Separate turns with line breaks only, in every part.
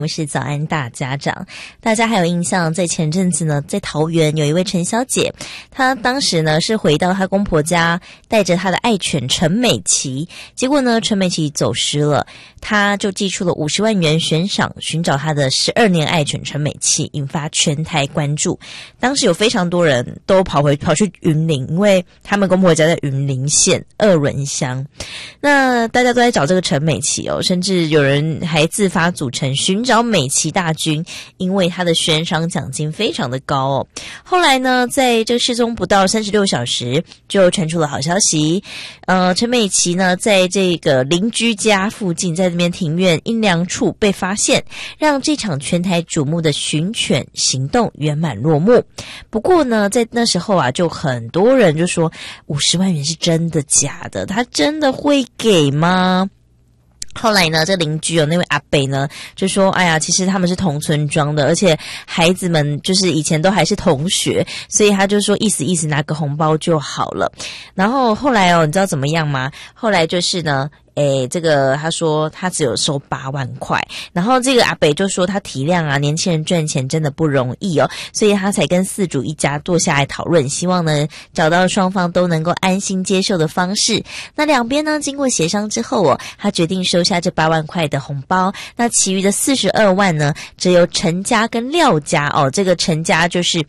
我是早安大家长，大家还有印象，在前阵子呢，在桃园有一位陈小姐，她当时呢是回到她公婆家，带着她的爱犬陈美琪，结果呢陈美琪走失了，她就寄出了50万元悬赏寻找她的12年爱犬陈美琪，引发全台关注。当时有非常多人都跑去云林，因为他们公婆家在云林县二仑乡，那大家都在找这个陈美琪哦，甚至有人还自发组成寻找美琪大军，因为他的悬赏奖金非常的高哦。后来呢，在这个失踪不到36小时，就传出了好消息。陈美琪呢，在这个邻居家附近，在这边庭院阴凉处被发现，让这场全台瞩目的寻犬行动圆满落幕。不过呢，在那时候啊，就很多人就说50万元是真的假的？他真的会给吗？后来呢，这邻居那位阿伯呢就说，哎呀，其实他们是同村庄的，而且孩子们就是以前都还是同学，所以他就说意思拿个红包就好了。然后后来你知道怎么样吗？后来就是呢，这个他说他只有收8万块，然后这个阿北就说他体谅啊，年轻人赚钱真的不容易哦，所以他才跟饲主一家坐下来讨论，希望呢找到双方都能够安心接受的方式。那两边呢经过协商之后他决定收下这8万块的红包，那其余的42万呢，则由陈家跟廖家这个陈家就是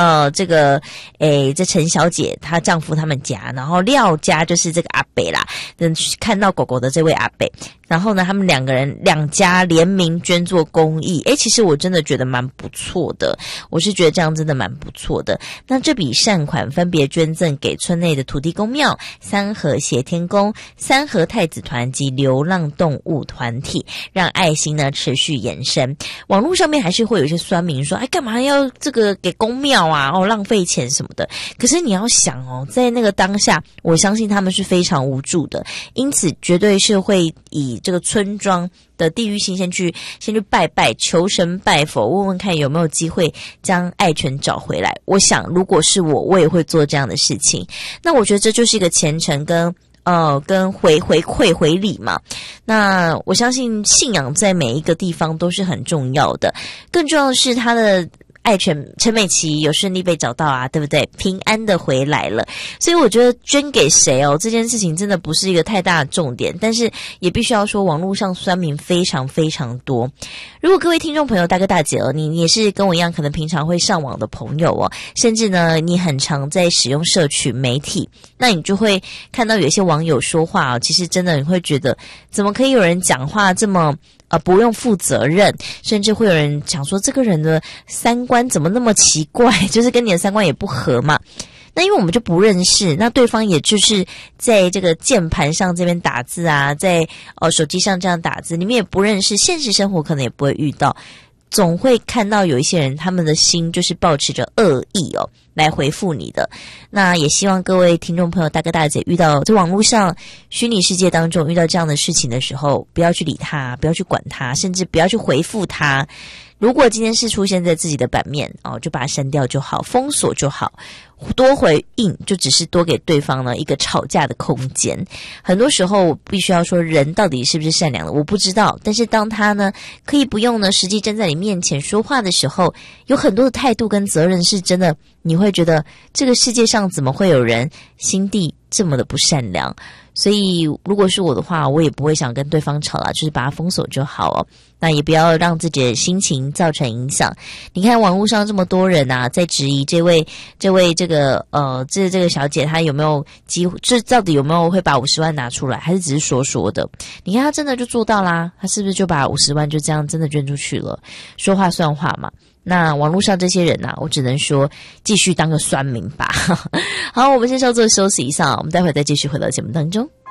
这陈小姐她丈夫他们家，然后廖家就是这个阿伯啦，看到狗狗的这位阿伯，然后呢他们两家联名捐做公益。其实我真的觉得蛮不错的，我是觉得这样真的蛮不错的。那这笔善款分别捐赠给村内的土地公庙、三和协天宫、三和太子团及流浪动物团体，让爱心呢持续延伸。网络上面还是会有一些酸民说，干嘛要这个给公庙浪费钱什么的。可是你要想在那个当下，我相信他们是非常无助的，因此绝对是会以这个村庄的地域性先去拜拜，求神拜佛，问问看有没有机会将爱犬找回来。我想如果是我也会做这样的事情。那我觉得这就是一个虔诚跟回馈回礼嘛。那我相信信仰在每一个地方都是很重要的，更重要的是他的爱犬陈美琪有顺利被找到啊，对不对？平安的回来了。所以我觉得捐给谁这件事情真的不是一个太大的重点，但是也必须要说网络上酸民非常非常多。如果各位听众朋友大哥大姐你也是跟我一样可能平常会上网的朋友甚至呢你很常在使用社群媒体，那你就会看到有一些网友说话其实真的你会觉得怎么可以有人讲话这么不用负责任，甚至会有人讲说这个人的三观怎么那么奇怪，就是跟你的三观也不合嘛。那因为我们就不认识，那对方也就是在这个键盘上这边打字啊，在手机上这样打字，你们也不认识，现实生活可能也不会遇到，总会看到有一些人他们的心就是抱持着恶意来回复你的。那也希望各位听众朋友大哥大姐遇到在网络上虚拟世界当中遇到这样的事情的时候，不要去理他，不要去管他，甚至不要去回复他。如果今天是出现在自己的版面就把它删掉就好，封锁就好，多回应就只是多给对方呢一个吵架的空间。很多时候我必须要说人到底是不是善良的我不知道，但是当他呢可以不用呢实际站在你面前说话的时候，有很多的态度跟责任是真的你会觉得这个世界上怎么会有人心地这么的不善良。所以如果是我的话，我也不会想跟对方吵啦，就是把它封锁就好那也不要让自己的心情造成影响。你看网络上这么多人在质疑这位这个这个小姐她有没有机会，这到底有没有会把50万拿出来，还是只是说的。你看她真的就做到啦，她是不是就把50万就这样真的捐出去了？说话算话嘛。那网络上这些人我只能说继续当个酸民吧。好，我们先稍作休息一下，我们待会儿再继续回到节目当中。